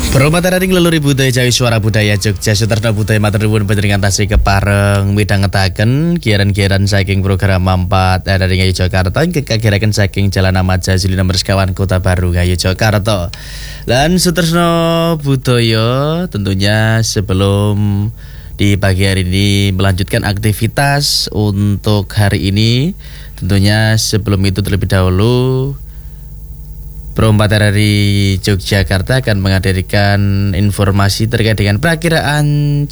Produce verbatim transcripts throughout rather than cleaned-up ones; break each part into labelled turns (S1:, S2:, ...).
S1: Peromatan ring leluhur budaya Jawi Suara Budaya Jogja Sutarna Budaya Matur nuwun panjenengan tasih kepareng midhangetaken kiaran-kiaran saking program Mampat dari Yogyakarta ingkang kagiraken saking Jalan Ahmad Jazili nomor sekawan Kota Baru Yogyakarta. Lan Sutarna Budaya tentunya sebelum di pagi hari ini melanjutkan aktivitas untuk hari ini, tentunya sebelum itu terlebih dahulu Peromatan dari Yogyakarta akan menghadirkan informasi terkait dengan perakiraan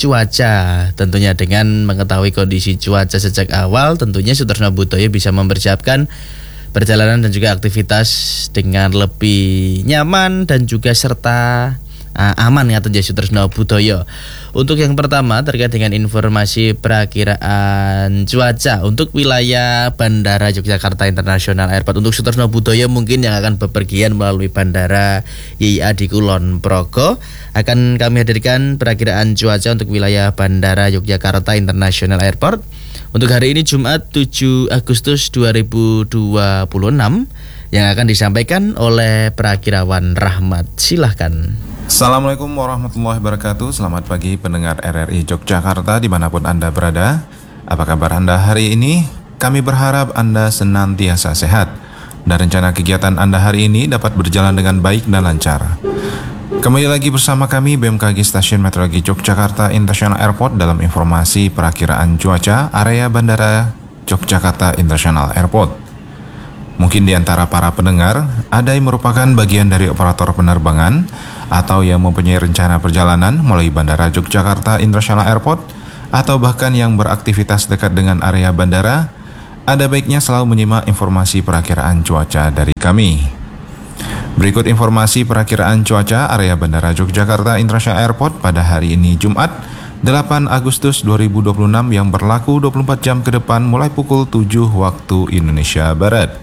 S1: cuaca. Tentunya dengan mengetahui kondisi cuaca sejak awal, tentunya Sutarna Budaya bisa mempersiapkan perjalanan dan juga aktivitas dengan lebih nyaman dan juga serta uh, aman ya tentunya Sutarna Budaya. Untuk yang pertama terkait dengan informasi perakiraan cuaca untuk wilayah Bandara Yogyakarta International Airport. Untuk Sutarna Budaya mungkin yang akan bepergian melalui Bandara Y I A di Kulon Progo, akan kami hadirkan perakiraan cuaca untuk wilayah Bandara Yogyakarta International Airport untuk hari ini Jumat tujuh Agustus dua ribu dua puluh enam yang akan disampaikan oleh Prakirawan Rahmat. Silahkan.
S2: Assalamualaikum warahmatullahi wabarakatuh. Selamat pagi pendengar R R I Yogyakarta dimanapun Anda berada. Apa kabar Anda hari ini? Kami berharap Anda senantiasa sehat dan rencana kegiatan Anda hari ini dapat berjalan dengan baik dan lancar. Kembali lagi bersama kami B M K G Stasiun Meteorologi Yogyakarta International Airport dalam informasi perakiraan cuaca area Bandara Yogyakarta International Airport. Mungkin di antara para pendengar ada yang merupakan bagian dari operator penerbangan atau yang mempunyai rencana perjalanan melalui Bandara Yogyakarta International Airport atau bahkan yang beraktivitas dekat dengan area bandara. Ada baiknya selalu menyimak informasi perakiraan cuaca dari kami. Berikut informasi perakiraan cuaca area Bandara Yogyakarta International Airport pada hari ini Jumat delapan Agustus dua ribu dua puluh enam yang berlaku dua puluh empat jam ke depan mulai pukul tujuh waktu Indonesia Barat.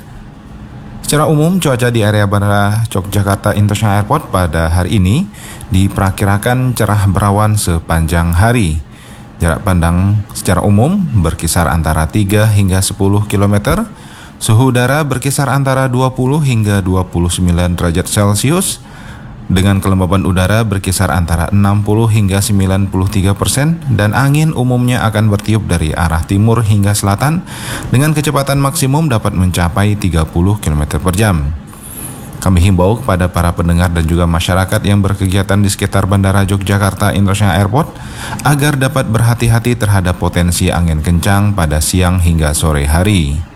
S2: Secara umum, cuaca di area Bandara Yogyakarta International Airport pada hari ini diperkirakan cerah berawan sepanjang hari. Jarak pandang secara umum berkisar antara tiga hingga sepuluh kilometer. Suhu udara berkisar antara dua puluh hingga dua puluh sembilan derajat Celcius. Dengan kelembaban udara berkisar antara enam puluh hingga sembilan puluh tiga persen dan angin umumnya akan bertiup dari arah timur hingga selatan dengan kecepatan maksimum dapat mencapai tiga puluh kilometer per jam. Kami himbau kepada para pendengar dan juga masyarakat yang berkegiatan di sekitar Bandara Yogyakarta International Airport agar dapat berhati-hati terhadap potensi angin kencang pada siang hingga sore hari.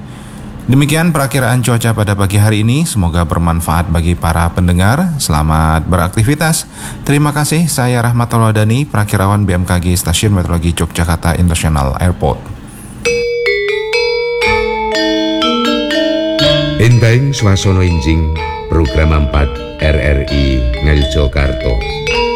S2: Demikian perakiraan cuaca pada pagi hari ini, semoga bermanfaat bagi para pendengar. Selamat beraktivitas. Terima kasih, saya Rahmat Taulwadani, Prakirawan B M K G Stasiun Meteorologi Yogyakarta International Airport.
S3: Enteng swasana enjing program empat R R I Yogyakarta.